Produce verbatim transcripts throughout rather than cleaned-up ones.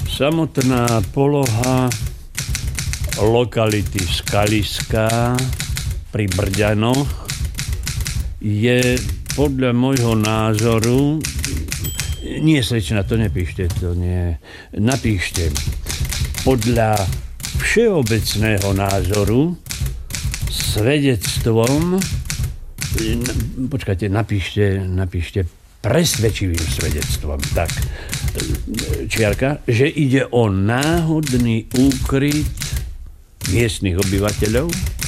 Samotná poloha lokality Skaliská pri Brďanoch je podľa môjho názoru... Nie, slečna, to nepíšte, to nie. Napíšte. Podľa všeobecného názoru svedectvom... Počkajte, napíšte, napíšte presvedčivým svedectvom. Tak, čiarka, že ide o náhodný úkryt miestnych obyvateľov,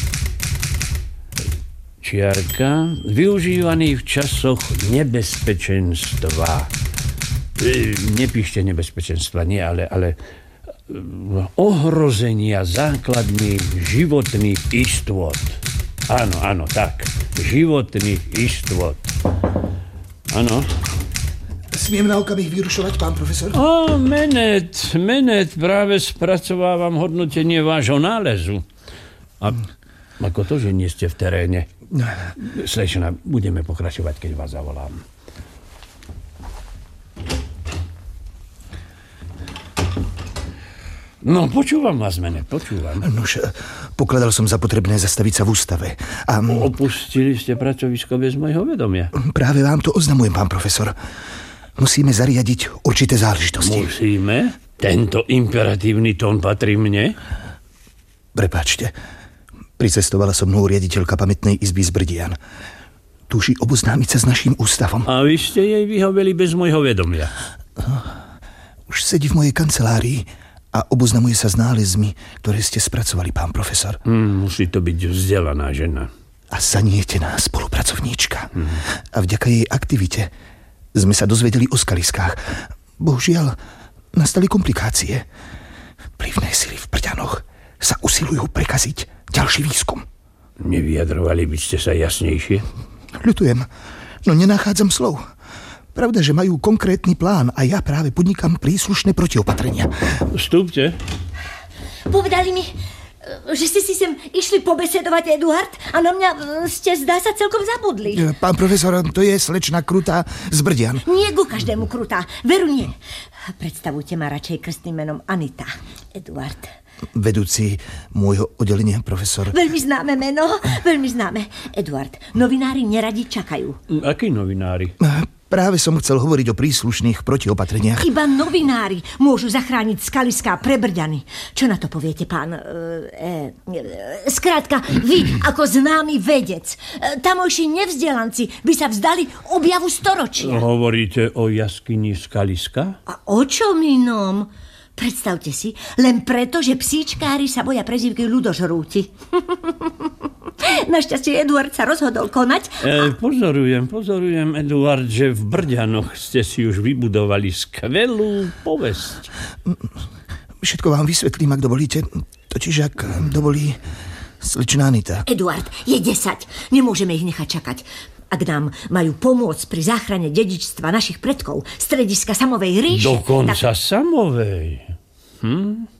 čiarka, využívaný v časoch nebezpečenstva. Nepíšte nebezpečenstva, nie, ale, ale ohrozenia základných životných istôt. Áno, áno, tak. Životných istôt. Áno. Smiem na okamih vyrušovať, pán profesor? Ó, menet, menet, práve spracovávam hodnotenie vášho nálezu. A ako to, že nie ste v teréne? Slečna, budeme pokračovať, keď vás zavolám. No, počúvam vás, menet, počúvam. Nož, pokladal som za potrebné zastaviť sa v ústave. A... Opustili ste pracovisko bez mojho vedomia? Práve vám to oznamujem, pán profesor. Musíme zariadiť určité záležitosti. Musíme? Tento imperatívny tón patrí mne? Prepáčte. Pricestovala so mnou riaditeľka pamätnej izby z Brdian. Túži oboznámiť sa s naším ústavom. A vy ste jej vyhoveli bez môjho vedomia? Už sedí v mojej kancelárii a oboznamuje sa s nálezmi, ktoré ste spracovali, pán profesor. Hmm, musí to byť vzdelaná žena. A zanietená spolupracovníčka. Hmm. A vďaka jej aktivite sme sa dozvedeli o skaliskách. Bohužiaľ, nastali komplikácie. Vplyvné sily v Brďanoch sa usilujú prekaziť ďalší výskum. Nevyjadrovali by ste sa jasnejšie? Ľutujem, no nenachádzam slov. Pravda, že majú konkrétny plán a ja práve podnikám príslušné protiopatrenia. Vstúpte. Povedali mi, že ste si sem išli pobesedovať, Eduard, a na mňa ste, zdá sa, celkom zabudli. Pán profesor, to je slečna Krutá z Brdian. Nie ku každému Krutá, veru nie. Predstavujte ma radšej krstným menom Anita, Eduard. Vedúci môjho oddelenia, profesor. Veľmi známe meno, veľmi známe. Eduard, novinári neradi čakajú. Akí novinári? Práve som chcel hovoriť o príslušných protiopatreniach. Iba novinári môžu zachrániť skaliská pre Brďany. Čo na to poviete, pán? E, e, skrátka, vy ako známy vedec, e, tamojší nevzdelanci by sa vzdali objavu storočia. Hovoríte o jaskyni Skaliska? A o čom inom? Predstavte si, len preto, že psíčkári sa boja prezývky ľudožrúti. Našťastie Eduard sa rozhodol konať. A... E, pozorujem, pozorujem, Eduard, že v Brďanoch ste si už vybudovali skvelú povesť. Všetko vám vysvetlím, ak dovolíte. Totiž, ak dovolí slečná Anita. Eduard, je desať. Nemôžeme ich nechať čakať. Ak nám majú pomôcť pri záchrane dedičstva našich predkov, strediska Samovej ríše... Dokonca tak... Samovej. Hm?